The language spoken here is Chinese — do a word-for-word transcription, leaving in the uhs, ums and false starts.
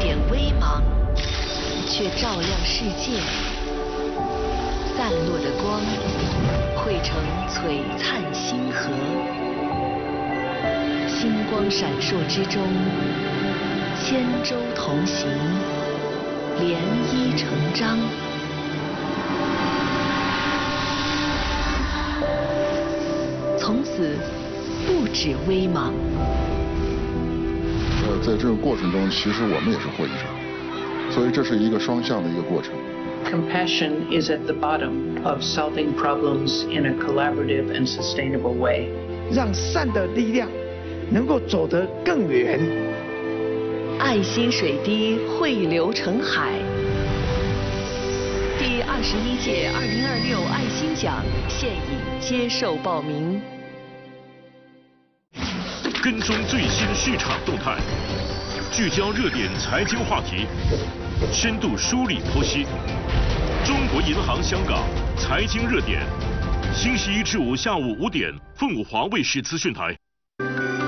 点微芒，却照亮世界。散落的光，汇成璀璨星河。星光闪烁之中，千舟同行，涟漪成章。从此，不止微芒。 呃，在这个过程中，其实我们也是获益者，所以这是一个双向的一个过程。 Compassion is at the bottom of solving problems in a collaborative and sustainable way. 让善的力量能够走得更远。 爱心水滴汇流成海。第二十一届二零二六爱心奖现已接受报名。 跟踪最新市场动态，聚焦热点财经话题，深度梳理剖析。中国银行香港财经热点，星期一至五下午五点，凤凰卫视资讯台。